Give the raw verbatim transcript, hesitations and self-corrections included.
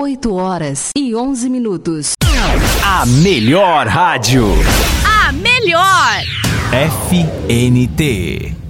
oito horas e onze minutos. A melhor rádio. A melhor. F N T.